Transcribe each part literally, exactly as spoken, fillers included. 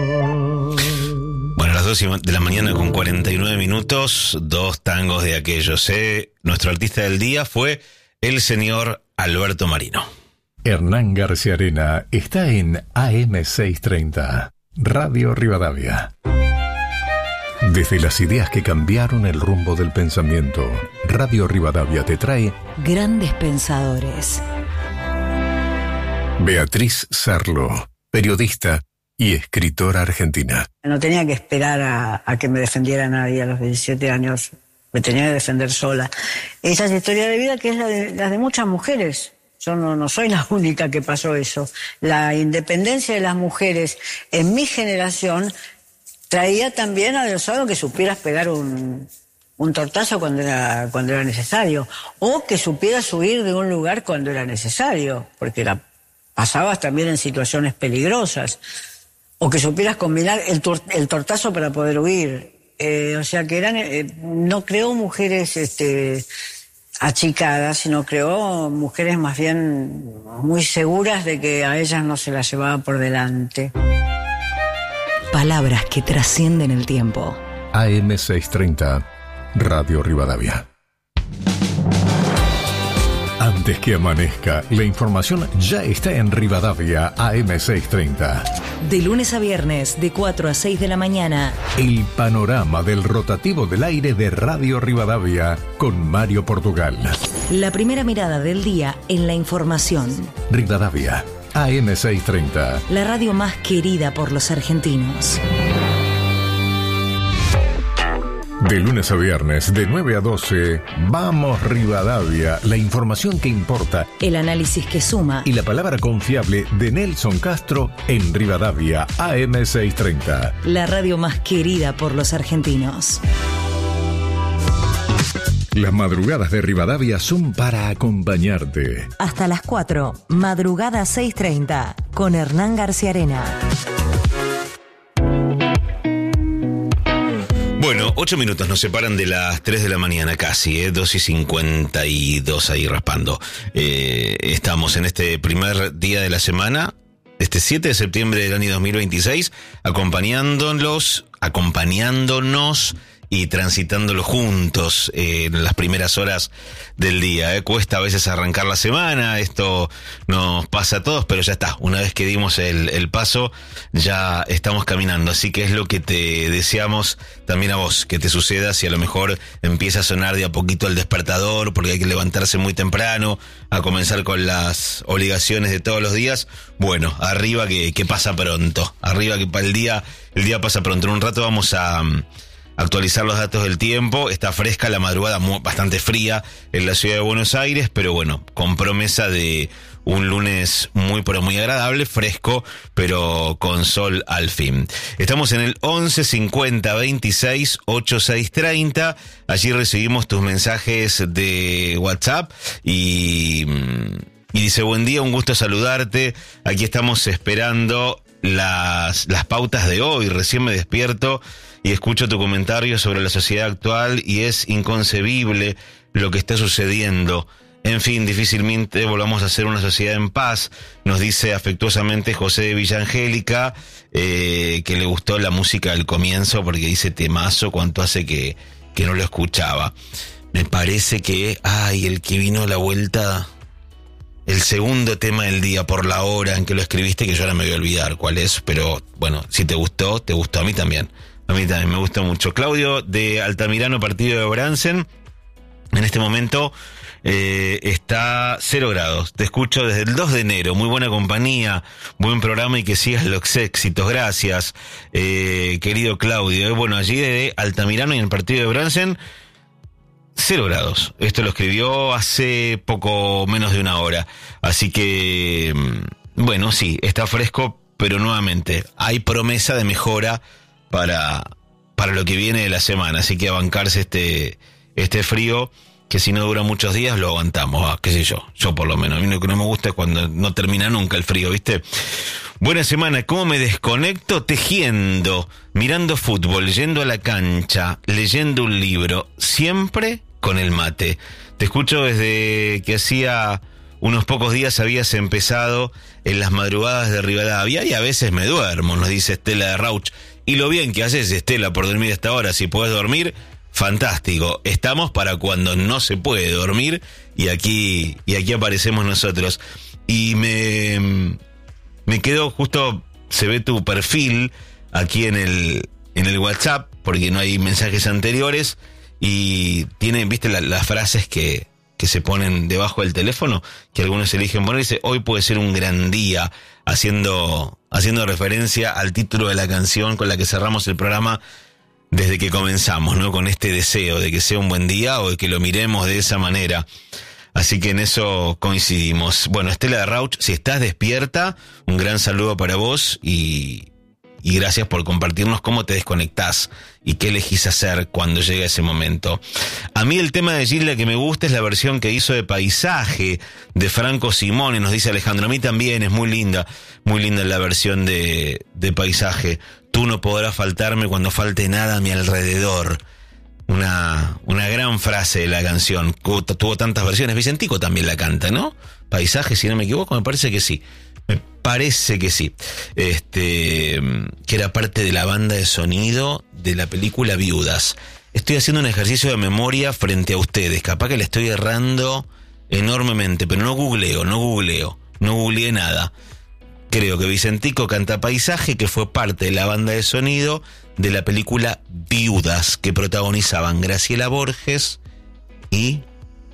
Bueno, a las dos de la mañana con cuarenta y nueve minutos, dos tangos de aquellos, ¿eh? Nuestro artista del día fue el señor Alberto Marino. Hernán García Arena está en A M seiscientos treinta, Radio Rivadavia. Desde las ideas que cambiaron el rumbo del pensamiento, Radio Rivadavia te trae Grandes Pensadores. Beatriz Sarlo, periodista y escritora argentina. No tenía que esperar a, a que me defendiera nadie a los diecisiete años. Me tenía que defender sola. Esa es la historia de vida que es la de, la de muchas mujeres. Yo no, no soy la única que pasó eso. La independencia de las mujeres en mi generación traía también adosado que supieras pegar un, un tortazo cuando era, cuando era necesario. O que supieras huir de un lugar cuando era necesario. Porque la, pasabas también en situaciones peligrosas. O que supieras combinar el, tor- el tortazo para poder huir. Eh, o sea que eran, eh, no creó mujeres este, achicadas, sino creó mujeres más bien muy seguras de que a ellas no se las llevaba por delante. Palabras que trascienden el tiempo. A M seiscientos treinta, Radio Rivadavia. Antes que amanezca, la información ya está en Rivadavia A M seiscientos treinta. De lunes a viernes, de cuatro a seis de la mañana. El panorama del rotativo del aire de Radio Rivadavia con Mario Portugal. La primera mirada del día en la información. Rivadavia A M seiscientos treinta. La radio más querida por los argentinos. De lunes a viernes, de nueve a doce, vamos Rivadavia, la información que importa. El análisis que suma. Y la palabra confiable de Nelson Castro en Rivadavia A M seiscientos treinta. La radio más querida por los argentinos. Las madrugadas de Rivadavia son para acompañarte. Hasta las cuatro, madrugada seiscientos treinta, con Hernán García Arena. Bueno, ocho minutos nos separan de las tres de la mañana casi, ¿eh? dos y cincuenta y dos ahí raspando. Eh, estamos en este primer día de la semana, este siete de septiembre del año dos mil veintiséis, acompañándolos, acompañándonos y transitándolo juntos eh, en las primeras horas del día. ¿eh? Cuesta a veces arrancar la semana, esto nos pasa a todos, pero ya está. Una vez que dimos el, el paso, ya estamos caminando. Así que es lo que te deseamos también a vos, que te suceda si a lo mejor empieza a sonar de a poquito el despertador, porque hay que levantarse muy temprano, a comenzar con las obligaciones de todos los días. Bueno, arriba que, que pasa pronto. Arriba que el día, el día pasa pronto. En un rato vamos a actualizar los datos del tiempo. Está fresca la madrugada, muy, bastante fría en la ciudad de Buenos Aires, pero bueno, con promesa de un lunes muy pero muy agradable, fresco, pero con sol al fin. Estamos en el once cincuenta veintiséis ochenta y seis treinta. Allí recibimos tus mensajes de WhatsApp y, y dice: buen día, un gusto saludarte. Aquí estamos esperando las, las pautas de hoy. Recién me despierto y escucho tu comentario sobre la sociedad actual y es inconcebible lo que está sucediendo. En fin, difícilmente volvamos a ser una sociedad en paz, nos dice afectuosamente José de Villa Angélica, eh, que le gustó la música del comienzo porque dice temazo, cuánto hace que, que no lo escuchaba. Me parece que, ay, el que vino a la vuelta, el segundo tema del día por la hora en que lo escribiste, que yo ahora me voy a olvidar cuál es, pero bueno, si te gustó, te gustó, a mí también. A mí también me gusta mucho. Claudio de Altamirano, partido de Bransen. En este momento eh, está cero grados. Te escucho desde el dos de enero. Muy buena compañía, buen programa y que sigas los éxitos. Gracias, eh, querido Claudio. Eh, bueno, allí de Altamirano y en el partido de Bransen, cero grados. Esto lo escribió hace poco menos de una hora. Así que, bueno, sí, está fresco, pero nuevamente hay promesa de mejora para, para lo que viene de la semana, así que a bancarse este, este frío, que si no dura muchos días lo aguantamos, ah, qué sé yo, yo por lo menos. A mí lo que no me gusta es cuando no termina nunca el frío, ¿viste? Buena semana. ¿Cómo me desconecto? Tejiendo, mirando fútbol, yendo a la cancha, leyendo un libro, siempre con el mate. Te escucho desde que hacía unos pocos días habías empezado en las madrugadas de Rivadavia y a veces me duermo, nos dice Estela de Rauch. Y lo bien que haces, Estela, por dormir a esta hora. Si podés dormir, fantástico. Estamos para cuando no se puede dormir y aquí, y aquí aparecemos nosotros. Y me, me quedo justo, se ve tu perfil aquí en el, en el WhatsApp, porque no hay mensajes anteriores, y tiene, viste, la, las frases que, que se ponen debajo del teléfono, que algunos eligen poner, dice, hoy puede ser un gran día, haciendo, haciendo referencia al título de la canción con la que cerramos el programa desde que comenzamos, ¿no? Con este deseo de que sea un buen día o de que lo miremos de esa manera. Así que en eso coincidimos. Bueno, Estela de Rauch, si estás despierta, un gran saludo para vos y, y gracias por compartirnos cómo te desconectás y qué elegís hacer cuando llega ese momento. A mí el tema de Gilda que me gusta es la versión que hizo de Paisaje de Franco Simone, nos dice Alejandro. A mí también es muy linda, muy linda la versión de, de Paisaje. Tú no podrás faltarme cuando falte nada a mi alrededor. Una, una gran frase de la canción. Tuvo tantas versiones. Vicentico también la canta, ¿no? Paisaje, si no me equivoco, me parece que sí. Me parece que sí. Este, que era parte de la banda de sonido de la película Viudas. Estoy haciendo un ejercicio de memoria frente a ustedes. Capaz que le estoy errando enormemente, pero no googleo, no googleo. No googleé nada. Creo que Vicentico canta Paisaje, que fue parte de la banda de sonido de la película Viudas, que protagonizaban Graciela Borges y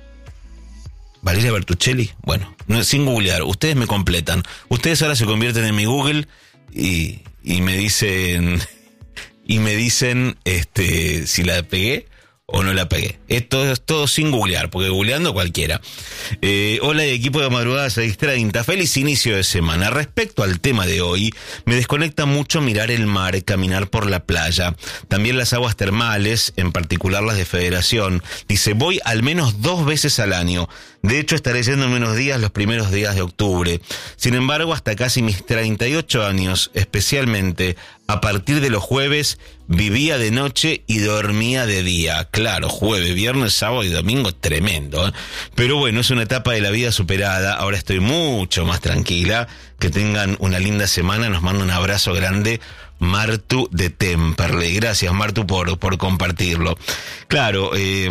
Valeria Bertuccelli. Bueno, no, sin googlear, ustedes me completan. Ustedes ahora se convierten en mi Google y, y me dicen y me dicen este si la pegué o no la pegué. Esto es todo sin googlear, porque googleando cualquiera. Eh, hola, equipo de Madrugada seis treinta. Feliz inicio de semana. Respecto al tema de hoy, me desconecta mucho mirar el mar, caminar por la playa. También las aguas termales, en particular las de Federación. Dice, voy al menos dos veces al año. De hecho, estaré yendo en menos días los primeros días de octubre. Sin embargo, hasta casi mis treinta y ocho años, especialmente a partir de los jueves, vivía de noche y dormía de día. Claro, jueves, viernes, sábado y domingo, tremendo, ¿eh? Pero bueno, es una etapa de la vida superada. Ahora estoy mucho más tranquila. Que tengan una linda semana. Nos manda un abrazo grande Martu de Temperley. Gracias, Martu, por, por compartirlo. Claro, eh,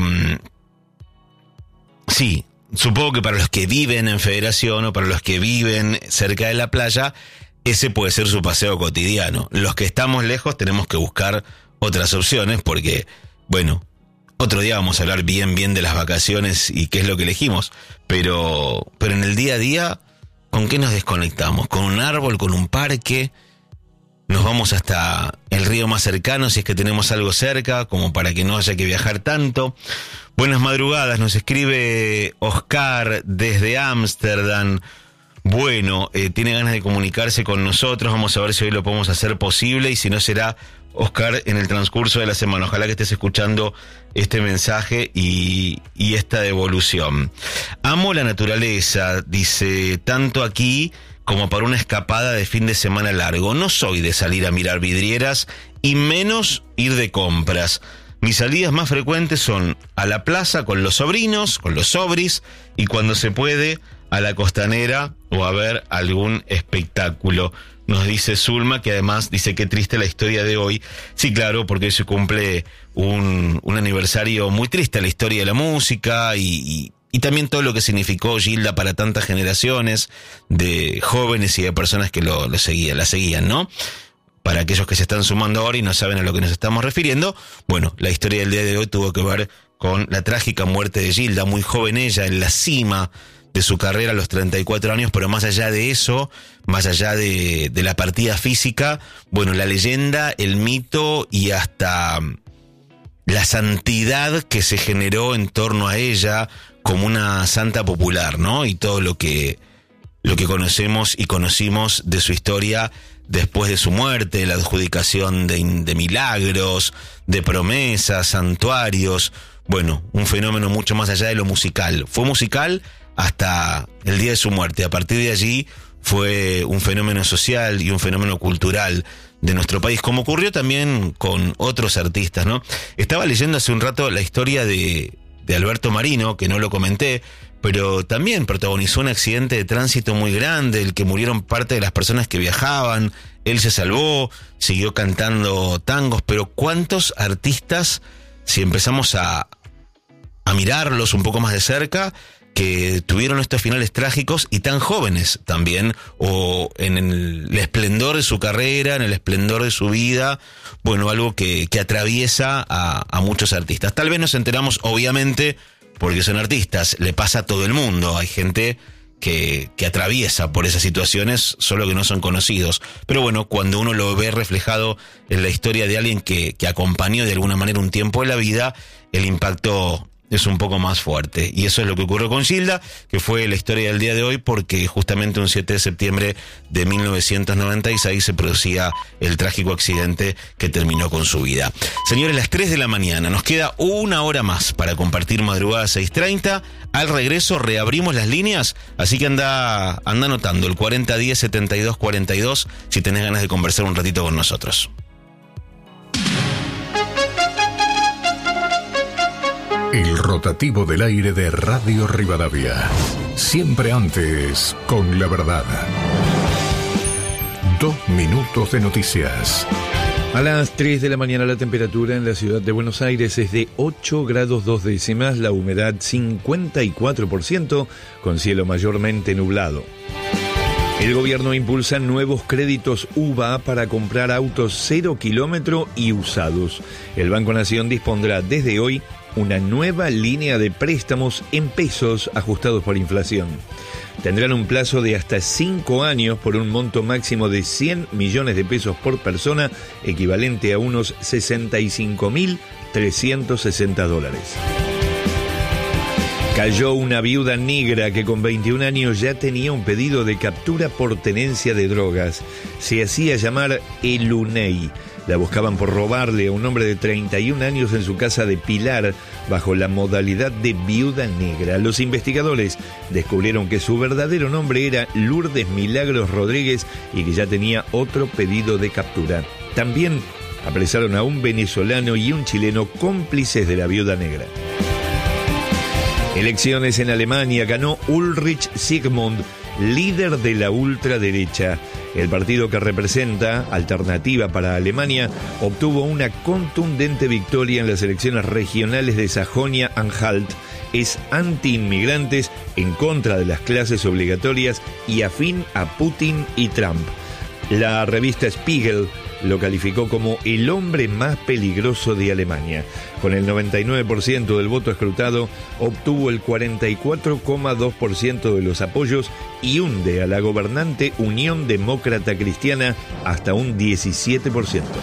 sí, supongo que para los que viven en Federación o para los que viven cerca de la playa, ese puede ser su paseo cotidiano. Los que estamos lejos tenemos que buscar otras opciones porque, bueno, otro día vamos a hablar bien, bien de las vacaciones y qué es lo que elegimos. Pero, pero en el día a día, ¿con qué nos desconectamos? ¿Con un árbol, con un parque? Nos vamos hasta el río más cercano, si es que tenemos algo cerca, como para que no haya que viajar tanto. Buenas madrugadas, nos escribe Oscar desde Ámsterdam. Bueno, eh, tiene ganas de comunicarse con nosotros. Vamos a ver si hoy lo podemos hacer posible y si no será, Oscar, en el transcurso de la semana. Ojalá que estés escuchando este mensaje y, y esta devolución. Amo la naturaleza, dice, tanto aquí como para una escapada de fin de semana largo. No soy de salir a mirar vidrieras y menos ir de compras. Mis salidas más frecuentes son a la plaza con los sobrinos, con los sobris, y cuando se puede, a la costanera o a ver algún espectáculo. Nos dice Zulma, que además dice qué triste la historia de hoy. Sí, claro, porque hoy se cumple un, un aniversario muy triste a la historia de la música y, y, y también todo lo que significó Gilda para tantas generaciones de jóvenes y de personas que lo, lo seguían, la seguían, ¿no? Para aquellos que se están sumando ahora y no saben a lo que nos estamos refiriendo, bueno, la historia del día de hoy tuvo que ver con la trágica muerte de Gilda, muy joven ella, en la cima de su carrera a los treinta y cuatro años, pero más allá de eso, más allá de, de la partida física, bueno, la leyenda, el mito y hasta la santidad que se generó en torno a ella como una santa popular, ¿no? Y todo lo que, lo que conocemos y conocimos de su historia después de su muerte, la adjudicación de, de milagros, de promesas, santuarios, bueno, un fenómeno mucho más allá de lo musical. Fue musical hasta el día de su muerte. A partir de allí fue un fenómeno social y un fenómeno cultural de nuestro país, como ocurrió también con otros artistas, ¿no? Estaba leyendo hace un rato la historia de, de Alberto Marino, que no lo comenté, pero también protagonizó un accidente de tránsito muy grande, el que murieron parte de las personas que viajaban. Él se salvó, siguió cantando tangos, pero ¿cuántos artistas, si empezamos a, a mirarlos un poco más de cerca, que tuvieron estos finales trágicos y tan jóvenes también, o en el esplendor de su carrera, en el esplendor de su vida? Bueno, algo que, que atraviesa a, a muchos artistas. Tal vez nos enteramos, obviamente, porque son artistas, le pasa a todo el mundo. Hay gente que, que atraviesa por esas situaciones, solo que no son conocidos. Pero bueno, cuando uno lo ve reflejado en la historia de alguien que, que acompañó de alguna manera un tiempo de la vida, el impacto es un poco más fuerte. Y eso es lo que ocurrió con Gilda, que fue la historia del día de hoy, porque justamente un siete de septiembre de mil novecientos noventa y seis se producía el trágico accidente que terminó con su vida. Señores, las tres de la mañana, nos queda una hora más para compartir Madrugada seis treinta. Al regreso reabrimos las líneas, así que anda, anda anotando el cuarenta diez setenta y dos cuarenta y dos si tenés ganas de conversar un ratito con nosotros. El rotativo del aire de Radio Rivadavia. Siempre antes, con la verdad. Dos minutos de noticias. A las tres de la mañana la temperatura en la ciudad de Buenos Aires es de ocho grados dos décimas, la humedad cincuenta y cuatro por ciento, con cielo mayormente nublado. El gobierno impulsa nuevos créditos U V A para comprar autos cero kilómetro y usados. El Banco Nación dispondrá desde hoy una nueva línea de préstamos en pesos ajustados por inflación. Tendrán un plazo de hasta cinco años por un monto máximo de cien millones de pesos por persona, equivalente a unos sesenta y cinco mil trescientos sesenta dólares. Cayó una viuda negra que con veintiún años ya tenía un pedido de captura por tenencia de drogas. Se hacía llamar Elunei. La buscaban por robarle a un hombre de treinta y un años en su casa de Pilar, bajo la modalidad de viuda negra. Los investigadores descubrieron que su verdadero nombre era Lourdes Milagros Rodríguez y que ya tenía otro pedido de captura. También apresaron a un venezolano y un chileno cómplices de la viuda negra. Elecciones en Alemania, ganó Ulrich Sigmund, líder de la ultraderecha. El partido que representa Alternativa para Alemania obtuvo una contundente victoria en las elecciones regionales de Sajonia-Anhalt. Es anti-inmigrantes, en contra de las clases obligatorias y afín a Putin y Trump. La revista Spiegel lo calificó como el hombre más peligroso de Alemania. Con el noventa y nueve por ciento del voto escrutado, obtuvo el cuarenta y cuatro coma dos por ciento de los apoyos y hunde a la gobernante Unión Demócrata Cristiana hasta un diecisiete por ciento.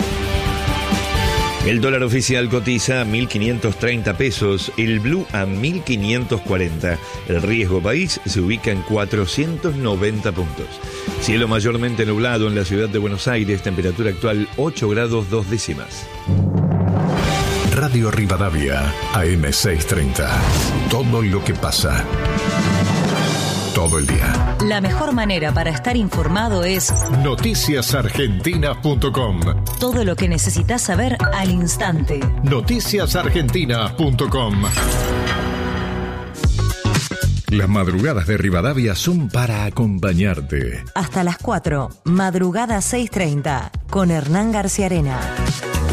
El dólar oficial cotiza a mil quinientos treinta pesos, el blue a mil quinientos cuarenta. El riesgo país se ubica en cuatrocientos noventa puntos. Cielo mayormente nublado en la ciudad de Buenos Aires, temperatura actual ocho grados dos décimas. Radio Rivadavia, A M seiscientos treinta. Todo lo que pasa. Todo el día. La mejor manera para estar informado es noticias argentinas punto com. todo lo que necesitas saber al instante. noticias argentinas punto com. Las madrugadas de Rivadavia son para acompañarte. Hasta las cuatro, Madrugada seiscientos treinta, con Hernán García Arena.